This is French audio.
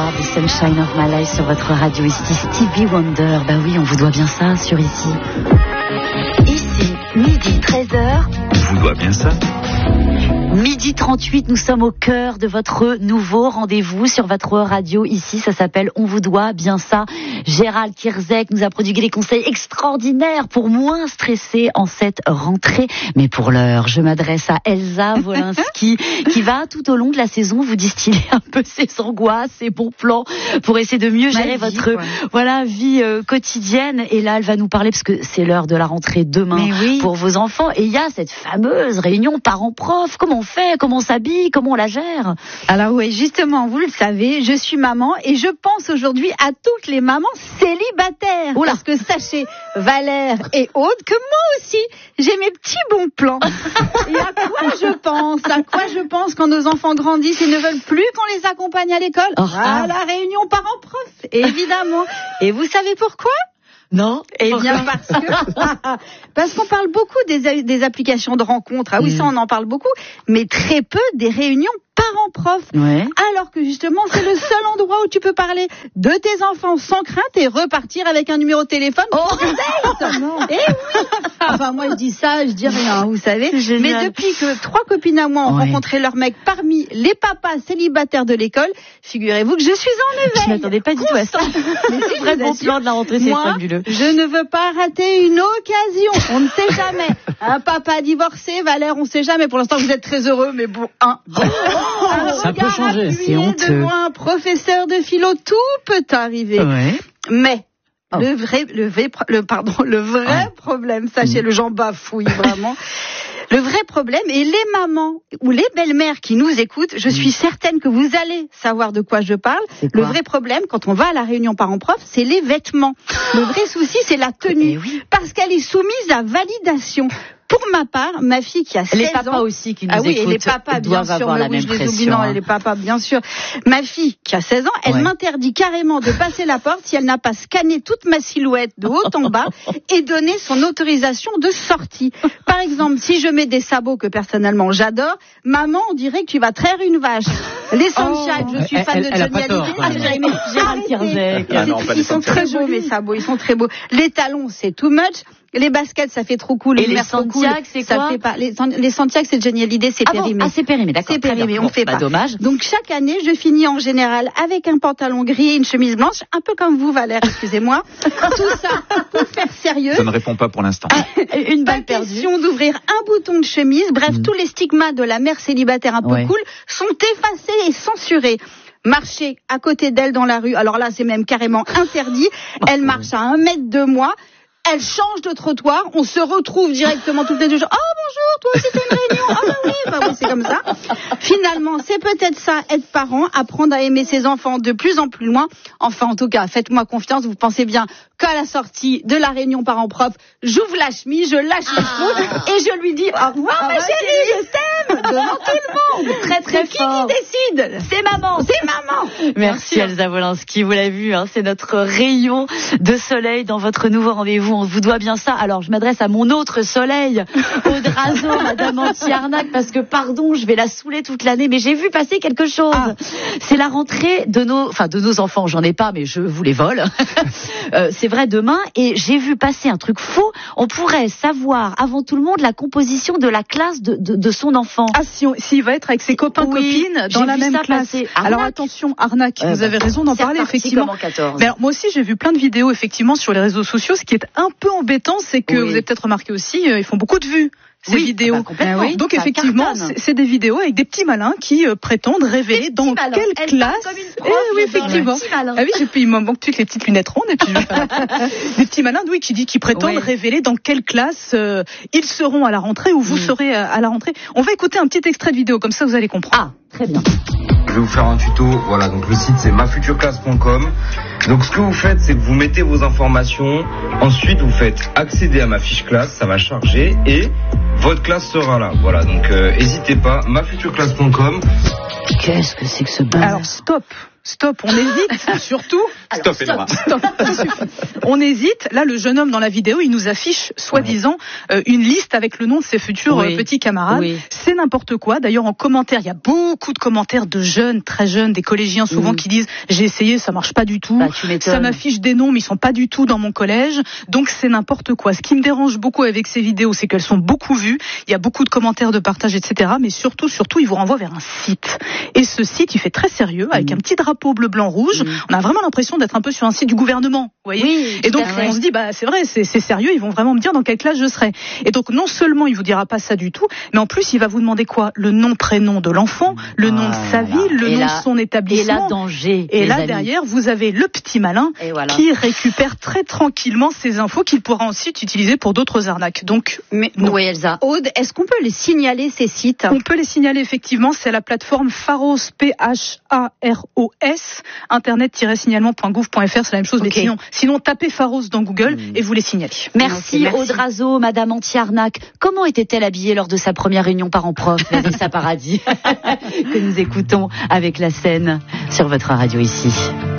are the sunshine of my life sur votre radio. Ici Stevie Wonder. Bah oui, on vous doit bien ça sur ici. Ici, midi 13h. On vous doit bien ça. Midi 38, nous sommes au cœur de votre nouveau rendez-vous sur votre radio. Ici, ça s'appelle On vous doit bien ça. Gérald Kierzek nous a prodigué des conseils extraordinaires pour moins stresser en cette rentrée. Mais pour l'heure, je m'adresse à Elsa Wolinski qui va tout au long de la saison vous distiller un peu ses angoisses, ses bons plans pour essayer de mieux gérer votre vie quotidienne. Et là, elle va nous parler parce que c'est l'heure de la rentrée demain pour vos enfants. Et il y a cette fameuse réunion parents-prof. Comment on fait, comment on s'habille, comment on la gère? Alors oui, justement, vous le savez, je suis maman et je pense aujourd'hui à toutes les mamans célibataires. Oula. Parce que sachez, Valère et Aude, que moi aussi, j'ai mes petits bons plans. Et à quoi je pense quand nos enfants grandissent et ne veulent plus qu'on les accompagne à l'école? À la réunion parents-prof, évidemment. Et vous savez pourquoi? Non. Eh bien, parce qu'on parle beaucoup des applications de rencontres. Ah oui, ça, on en parle beaucoup, mais très peu des réunions parents-prof. Ouais. Alors que justement, c'est le seul endroit où tu peux parler de tes enfants sans crainte et repartir avec un numéro de téléphone. Eh oui. Enfin, moi, je dis ça, je dis rien, vous savez. Mais depuis que 3 copines à moi ont rencontré leur mec parmi les papas célibataires de l'école, figurez-vous que je suis en éveil. Je m'attendais pas du tout à ça. Mais c'est vrai, bon plan de la rentrée, c'est fabuleux. Je ne veux pas rater une occasion. On ne sait jamais. Un papa divorcé, Valère, on ne sait jamais. Pour l'instant, vous êtes très heureux, mais bon, ça peut changer. C'est honteux. Devant un professeur de philo, tout peut arriver. Ouais. Mais le vrai problème, sachez, le Jean bafouille vraiment. Le vrai problème, et les mamans ou les belles-mères qui nous écoutent, je suis certaine que vous allez savoir de quoi je parle. Le vrai problème, quand on va à la réunion parents-prof, c'est les vêtements. Le vrai souci, c'est la tenue. Parce qu'elle est soumise à validation. Pour ma part, ma fille qui a 16 ans... Les papas aussi qui nous écoutent et les papas, bien sûr, avoir la même pression. Les papas, bien sûr. Ma fille qui a 16 ans, elle m'interdit carrément de passer la porte si elle n'a pas scanné toute ma silhouette de haut en bas et donné son autorisation de sortie. Par exemple, si je mets des sabots que personnellement j'adore, maman, on dirait que tu vas traire une vache. Les Santiago, je suis fan de Johnny Hallyday. Gérald Kierzek. Ils sont très beaux, mes sabots, ils sont très beaux. Les talons, c'est too much. Les baskets, ça fait trop cool. Et les Santiago, c'est quoi? Ça fait pas. Les Santiago, c'est Johnny Hallyday, c'est périmé. Ah, c'est périmé, d'accord. C'est périmé, on fait pas. Dommage. Donc, chaque année, je finis en général avec un pantalon gris et une chemise blanche, un peu comme vous, Valère, excusez-moi. Tout ça, pour faire sérieux. Ça ne répond pas pour l'instant. Une balle perdue. Question d'ouvrir un bouton de chemise. Bref, tous les stigmates de la mère célibataire un peu cool sont effacés et censurés. Marcher à côté d'elle dans la rue, alors là, c'est même carrément interdit. Elle marche à 1 mètre de moi. Elle change de trottoir, on se retrouve directement toutes les 2 jours. Oh bonjour, toi aussi t'as une réunion. Ah bah oui, c'est comme ça. Finalement, c'est peut-être ça, être parent, apprendre à aimer ses enfants de plus en plus loin. Enfin, en tout cas, faites-moi confiance, vous pensez bien qu'à la sortie de la réunion parents-prof, j'ouvre la chemise, je lâche les cheveux et je lui dis au revoir ma chérie, je t'aime devant tout le monde. Très très fort. Qui décide? C'est maman. Merci Elsa Wolinski, vous l'avez vu, c'est notre rayon de soleil dans votre nouveau rendez-vous. On vous doit bien ça. Alors, je m'adresse à mon autre soleil, Aude Razo, Madame Anti-Arnaque, parce que, pardon, je vais la saouler toute l'année, mais j'ai vu passer quelque chose. C'est la rentrée de nos enfants. J'en ai pas, mais je vous les vole. C'est vrai, demain. Et j'ai vu passer un truc fou. On pourrait savoir, avant tout le monde, la composition de la classe de son enfant. Ah, s'il va être avec ses copains, copines, dans la même classe. Alors, attention, arnaque. Vous avez raison d'en parler, effectivement. Mais alors, moi aussi, j'ai vu plein de vidéos, effectivement, sur les réseaux sociaux. Ce qui est un peu embêtant, c'est que vous avez peut-être remarqué aussi, ils font beaucoup de vues. Ces vidéos. Donc effectivement, c'est des vidéos avec des petits malins qui prétendent révéler dans quelle classe. Oui, effectivement. Ah oui, et puis il me manque toutes les petites lunettes rondes et puis des petits malins, qui prétendent révéler dans quelle classe ils seront à la rentrée ou vous serez à la rentrée. On va écouter un petit extrait de vidéo, comme ça vous allez comprendre. Ah, très bien. Je vais vous faire un tuto. Voilà, donc le site c'est mafutureclass.com. Donc ce que vous faites, c'est que vous mettez vos informations. Ensuite, vous faites accéder à ma fiche classe. Ça va charger et votre classe sera là. Voilà, donc n'hésitez pas. mafutureclass.com. Qu'est-ce que c'est que ce bazar? Alors stop. on hésite, surtout. Alors, stop. On hésite. Là, le jeune homme dans la vidéo, il nous affiche, soi-disant, une liste avec le nom de ses futurs petits camarades. Oui. C'est n'importe quoi. D'ailleurs, en commentaire, il y a beaucoup de commentaires de jeunes, très jeunes, des collégiens souvent qui disent « J'ai essayé, ça marche pas du tout. Ça m'affiche des noms, mais ils sont pas du tout dans mon collège. » Donc, c'est n'importe quoi. Ce qui me dérange beaucoup avec ces vidéos, c'est qu'elles sont beaucoup vues. Il y a beaucoup de commentaires, de partage, etc. Mais surtout, ils vous renvoient vers un site. Et ce site, il fait très sérieux, avec un petit drapeau bleu, blanc, rouge. On a vraiment l'impression d'être un peu sur un site du gouvernement. Vous voyez ? Oui, et donc, on se dit, c'est vrai, c'est sérieux, ils vont vraiment me dire dans quelle classe je serai. Et donc, non seulement il vous dira pas ça du tout, mais en plus, il va vous demander quoi ? Le nom, prénom de l'enfant, le nom de sa ville, le nom de son établissement. Et là, danger. Et là, derrière, vous avez le petit malin qui récupère très tranquillement ces infos qu'il pourra ensuite utiliser pour d'autres arnaques. Donc, oui, Elsa. Aude, est-ce qu'on peut les signaler, ces sites ? On peut les signaler, effectivement. C'est la plateforme Pharos, Pharos, internet-signalement.gouv.fr. C'est la même chose, mais sinon, tapez Pharos dans Google et vous les signalez. Merci. Aude Razeau, Madame Anti-Arnaque. Comment était-elle habillée lors de sa première réunion parents-prof, Vanessa Paradis, que nous écoutons avec la scène sur votre radio ici.